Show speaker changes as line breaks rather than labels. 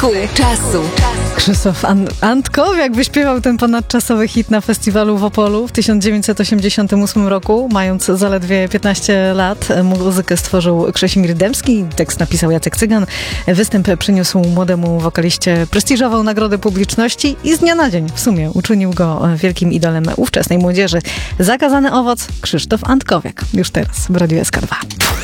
Czasu.
Krzysztof Antkowiak wyśpiewał ten ponadczasowy hit na festiwalu w Opolu w 1988 roku, mając zaledwie 15 lat. Muzykę stworzył Krzesimir Dębski, tekst napisał Jacek Cygan. Występ przyniósł młodemu wokaliście prestiżową nagrodę publiczności i z dnia na dzień w sumie uczynił go wielkim idolem ówczesnej młodzieży. Zakazany owoc Krzysztof Antkowiak. Już teraz w Radiu SK2.